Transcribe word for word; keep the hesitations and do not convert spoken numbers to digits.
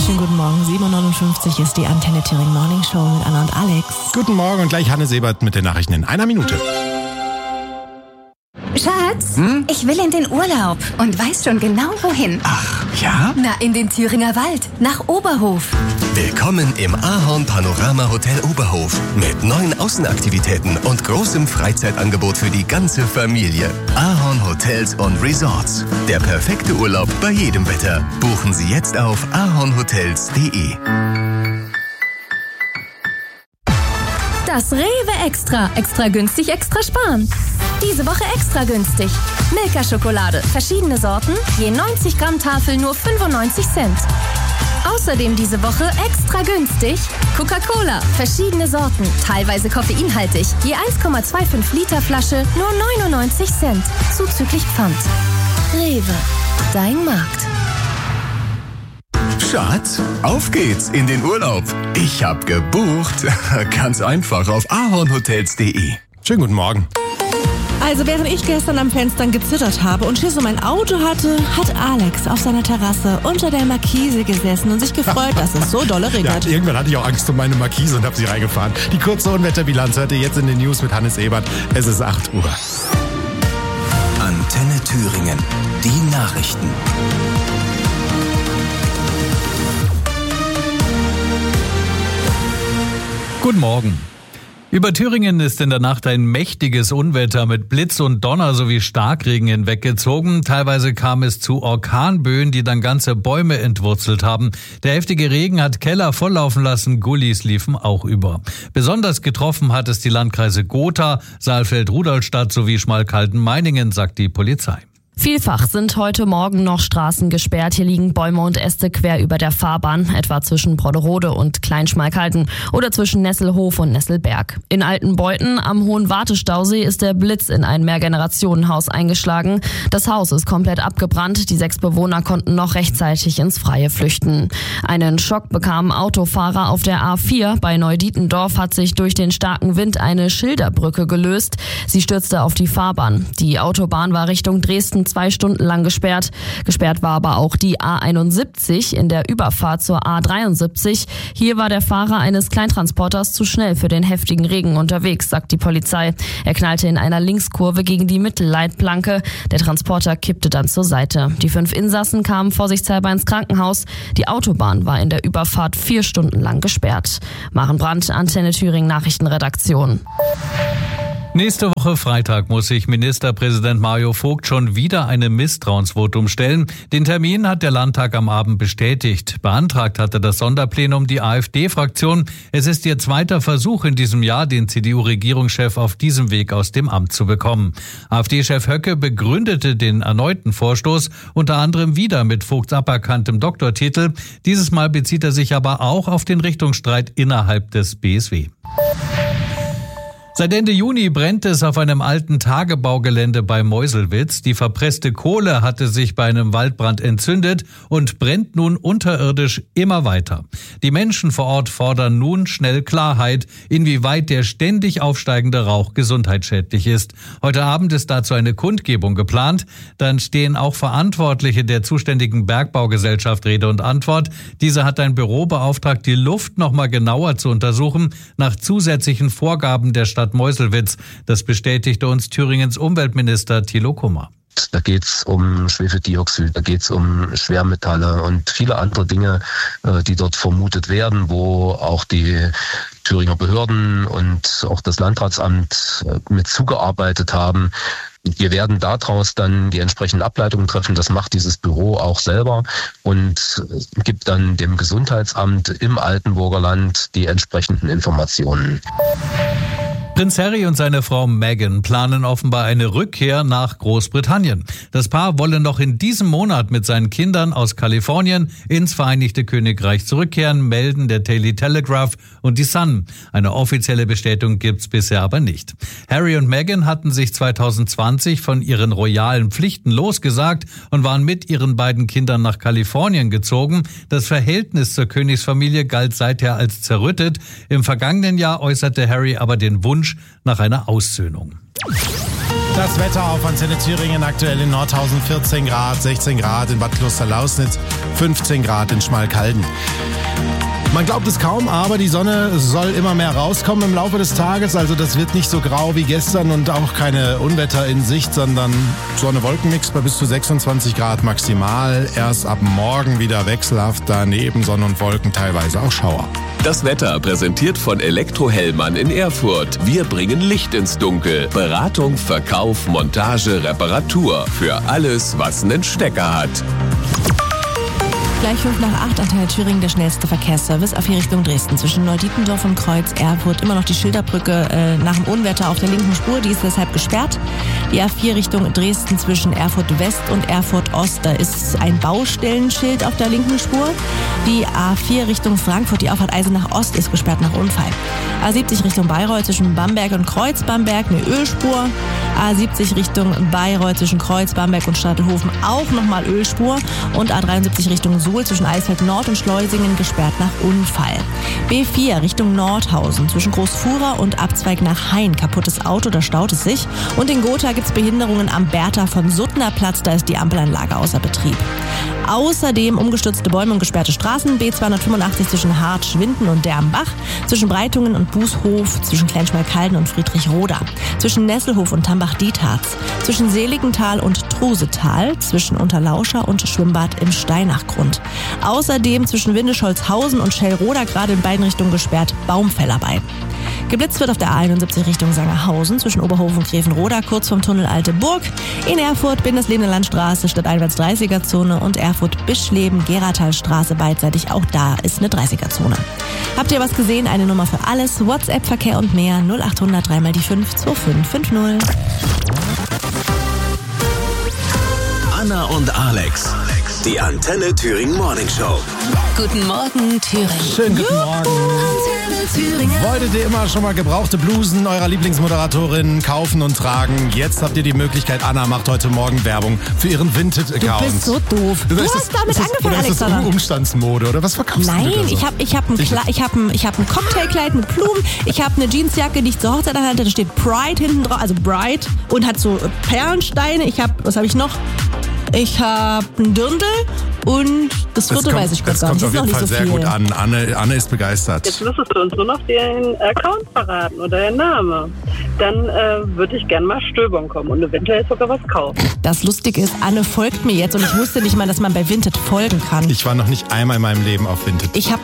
Schönen guten Morgen, sieben Uhr neunundfünfzig ist die Antenne Thüringen Morning Show mit Anna und Alex. Guten Morgen und gleich Hanne Sebert mit den Nachrichten in einer Minute. Schatz, hm? ich will in den Urlaub und weiß schon genau wohin. Ach, ja? Na, in den Thüringer Wald, nach Oberhof. Willkommen im Ahorn Panorama Hotel Oberhof mit neuen Außenaktivitäten und großem Freizeitangebot für die ganze Familie. Ahorn Hotels und Resorts. Der perfekte Urlaub bei jedem Wetter. Buchen Sie jetzt auf ahornhotels punkt de. Das Rewe Extra. Extra günstig, extra sparen. Diese Woche extra günstig. Milka-Schokolade. Verschiedene Sorten. Je neunzig Gramm Tafel nur fünfundneunzig Cent. Außerdem diese Woche extra günstig. Coca-Cola. Verschiedene Sorten. Teilweise koffeinhaltig. Je eins Komma fünfundzwanzig Liter Flasche nur neunundneunzig Cent. Zuzüglich Pfand. Rewe. Dein Markt. Schatz, auf geht's in den Urlaub. Ich hab gebucht. Ganz einfach auf ahornhotels punkt de. Schönen guten Morgen. Also während ich gestern am Fenster gezittert habe und Schiss um mein Auto hatte, hat Alex auf seiner Terrasse unter der Markise gesessen und sich gefreut, dass es so dolle regnet. Ja, irgendwann hatte ich auch Angst um meine Markise und habe sie reingefahren. Die kurze Unwetterbilanz hört ihr jetzt in den News mit Hannes Ebert. Es ist acht Uhr. Antenne Thüringen. Die Nachrichten. Guten Morgen. Über Thüringen ist in der Nacht ein mächtiges Unwetter mit Blitz und Donner sowie Starkregen hinweggezogen. Teilweise kam es zu Orkanböen, die dann ganze Bäume entwurzelt haben. Der heftige Regen hat Keller volllaufen lassen, Gullis liefen auch über. Besonders getroffen hat es die Landkreise Gotha, Saalfeld-Rudolstadt sowie Schmalkalden-Meiningen, sagt die Polizei. Vielfach sind heute Morgen noch Straßen gesperrt. Hier liegen Bäume und Äste quer über der Fahrbahn, etwa zwischen Brodderode und Kleinschmalkalden oder zwischen Nesselhof und Nesselberg. In Altenbeuthen am Hohen Wartestausee ist der Blitz in ein Mehrgenerationenhaus eingeschlagen. Das Haus ist komplett abgebrannt. Die sechs Bewohner konnten noch rechtzeitig ins Freie flüchten. Einen Schock bekamen Autofahrer auf der A vier. Bei Neudietendorf hat sich durch den starken Wind eine Schilderbrücke gelöst. Sie stürzte auf die Fahrbahn. Die Autobahn war Richtung Dresden zwei Stunden lang gesperrt. Gesperrt war aber auch die A einundsiebzig in der Überfahrt zur A dreiundsiebzig. Hier war der Fahrer eines Kleintransporters zu schnell für den heftigen Regen unterwegs, sagt die Polizei. Er knallte in einer Linkskurve gegen die Mittelleitplanke. Der Transporter kippte dann zur Seite. Die fünf Insassen kamen vorsichtshalber ins Krankenhaus. Die Autobahn war in der Überfahrt vier Stunden lang gesperrt. Maren Brandt, Antenne Thüringen Nachrichtenredaktion. Nächste Woche Freitag muss sich Ministerpräsident Mario Vogt schon wieder einem Misstrauensvotum stellen. Den Termin hat der Landtag am Abend bestätigt. Beantragt hatte das Sonderplenum die AfD-Fraktion. Es ist ihr zweiter Versuch in diesem Jahr, den C D U-Regierungschef auf diesem Weg aus dem Amt zu bekommen. AfD-Chef Höcke begründete den erneuten Vorstoß unter anderem wieder mit Vogts aberkanntem Doktortitel. Dieses Mal bezieht er sich aber auch auf den Richtungsstreit innerhalb des B S W. Seit Ende Juni brennt es auf einem alten Tagebaugelände bei Meuselwitz. Die verpresste Kohle hatte sich bei einem Waldbrand entzündet und brennt nun unterirdisch immer weiter. Die Menschen vor Ort fordern nun schnell Klarheit, inwieweit der ständig aufsteigende Rauch gesundheitsschädlich ist. Heute Abend ist dazu eine Kundgebung geplant. Dann stehen auch Verantwortliche der zuständigen Bergbaugesellschaft Rede und Antwort. Diese hat ein Büro beauftragt, die Luft noch mal genauer zu untersuchen nach zusätzlichen Vorgaben der Stadt Meuselwitz. Das bestätigte uns Thüringens Umweltminister Thilo Kummer. Da geht's um Schwefeldioxid, da geht's um Schwermetalle und viele andere Dinge, die dort vermutet werden, wo auch die Thüringer Behörden und auch das Landratsamt mit zugearbeitet haben. Wir werden daraus dann die entsprechenden Ableitungen treffen. Das macht dieses Büro auch selber und gibt dann dem Gesundheitsamt im Altenburger Land die entsprechenden Informationen. Prinz Harry und seine Frau Meghan planen offenbar eine Rückkehr nach Großbritannien. Das Paar wolle noch in diesem Monat mit seinen Kindern aus Kalifornien ins Vereinigte Königreich zurückkehren, melden der Daily Telegraph und die Sun. Eine offizielle Bestätigung gibt's bisher aber nicht. Harry und Meghan hatten sich zwanzig zwanzig von ihren royalen Pflichten losgesagt und waren mit ihren beiden Kindern nach Kalifornien gezogen. Das Verhältnis zur Königsfamilie galt seither als zerrüttet. Im vergangenen Jahr äußerte Harry aber den Wunsch nach einer Aussöhnung. Das Wetter auf Antenne Thüringen, aktuell in Nordhausen vierzehn Grad, sechzehn Grad in Bad Klosterlausnitz, fünfzehn Grad in Schmalkalden. Man glaubt es kaum, aber die Sonne soll immer mehr rauskommen im Laufe des Tages. Also das wird nicht so grau wie gestern und auch keine Unwetter in Sicht, sondern Sonne-Wolken-Mix bei bis zu sechsundzwanzig Grad maximal. Erst ab morgen wieder wechselhaft, daneben Sonne und Wolken, teilweise auch Schauer. Das Wetter präsentiert von Elektro-Hellmann in Erfurt. Wir bringen Licht ins Dunkel. Beratung, Verkauf, Montage, Reparatur. Für alles, was einen Stecker hat. Gleich fünf nach acht, Antenne Thüringen, der schnellste Verkehrsservice auf die Richtung Dresden. Zwischen Neudietendorf und Kreuz Erfurt immer noch die Schilderbrücke äh, nach dem Unwetter auf der linken Spur, die ist deshalb gesperrt. Die A vier Richtung Dresden zwischen Erfurt West und Erfurt Ost, da ist ein Baustellenschild auf der linken Spur. Die A vier Richtung Frankfurt, die Auffahrt Eisenach Ost, ist gesperrt nach Unfall. A siebzig Richtung Bayreuth zwischen Bamberg und Kreuz Bamberg, eine Ölspur. A siebzig Richtung Bayreuth zwischen Kreuz Bamberg und Stadelhofen auch nochmal Ölspur. Und A dreiundsiebzig Richtung Suhl zwischen Eisfeld Nord und Schleusingen gesperrt nach Unfall. B vier Richtung Nordhausen zwischen Großfuhrer und Abzweig nach Hain. Kaputtes Auto, da staut es sich. Und in Gotha gibt es Behinderungen am Bertha von Suttner Platz, da ist die Ampelanlage außer Betrieb. Außerdem umgestürzte Bäume und gesperrte Straßen. B zweihundertfünfundachtzig zwischen Hart, Schwinden und Dermbach. Zwischen Breitungen und Bußhof. Zwischen Kleinschmalkalden und Friedrichroda. Zwischen Nesselhof und Tambach-Dietharz. Zwischen Seligenthal und Trusetal. Zwischen Unterlauscher und Schwimmbad im Steinachgrund. Außerdem zwischen Windischholzhausen und Schellroda gerade in beiden Richtungen gesperrt. Baumfällerei. Geblitzt wird auf der A einundsiebzig Richtung Sangerhausen zwischen Oberhof und Grevenroda, kurz vom Tunnel Alte Burg. In Erfurt Bindesleben Landstraße stadteinwärts dreißiger-Zone und Erfurt-Bischleben Geratalstraße beidseitig. Auch da ist eine dreißiger-Zone. Habt ihr was gesehen? Eine Nummer für alles. WhatsApp, Verkehr und mehr. null achthundert drei mal die fünf zwei fünf fünf null. Anna und Alex. Die Antenne Thüringen Morning Show. Guten Morgen, Thüringen. Schönen guten Morgen. Antenne Thüringen. Wolltet ihr immer schon mal gebrauchte Blusen eurer Lieblingsmoderatorin kaufen und tragen? Jetzt habt ihr die Möglichkeit. Anna macht heute Morgen Werbung für ihren Vinted-Account. Du bist so doof. Du ist hast das, damit ist das, angefangen, oder ist das Alexander. Umstandsmode oder was verkaufst Nein, du da so? ich habe ich hab ein, Kla- ich hab ein, ich hab ein Cocktailkleid mit Blumen. Ich habe eine Jeansjacke, die ich zur Hochzeit hatte. Da steht Pride hinten drauf, also Bride. Und hat so Perlensteine. Ich habe, was habe ich noch? Ich habe ein Dirndl und das vierte kommt, weiß ich gerade das gar nicht. kommt Das auf ist jeden noch Fall nicht so sehr viel. gut an. Anne, Anne ist begeistert. Jetzt müsstest du uns nur noch den Account verraten oder den Namen. Dann äh, würde ich gerne mal stöbern kommen und eventuell sogar was kaufen. Das Lustige ist, Anne folgt mir jetzt und ich wusste nicht mal, dass man bei Vinted folgen kann. Ich war noch nicht einmal in meinem Leben auf Vinted. Ich habe